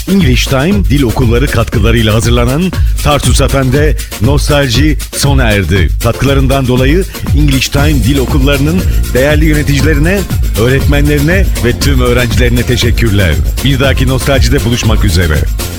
English Time Dil Okulları katkılarıyla hazırlanan Tarsus FM'de nostalji sona erdi. Katkılarından dolayı English Time Dil Okulları'nın değerli yöneticilerine, öğretmenlerine ve tüm öğrencilerine teşekkürler. Bir dahaki nostaljide buluşmak üzere.